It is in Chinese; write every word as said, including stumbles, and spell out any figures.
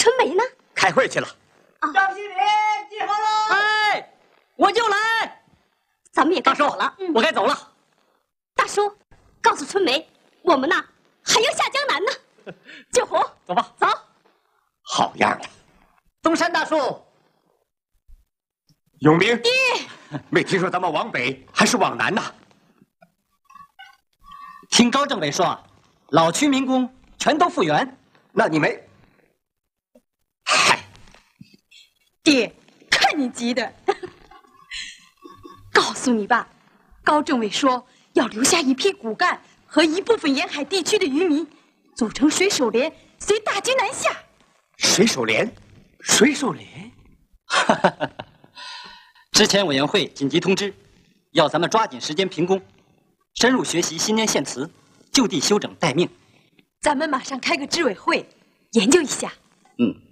春梅呢？ 开会去了。 啊， 张新民集合了！ 哎，我就来。 咱们也该大叔走了。嗯， 我该走了。 大叔，告诉春梅，我们呐还要下江南呢。救火， 走吧。 走。 好样的， 东山大叔。 永明， 爹， 没听说咱们往北还是往南呢？ 听高政委说，老区民工全都复员。 那你没？嗨， 爹，看你急的。告诉你吧，高政委说要留下一批骨干和一部分沿海地区的渔民，组成水手连，随大军南下。 水手连，水手连。 之前委员会紧急通知，要咱们抓紧时间评工，深入学习新年献词，就地休整待命。 咱们马上开个支委会，研究一下。 嗯。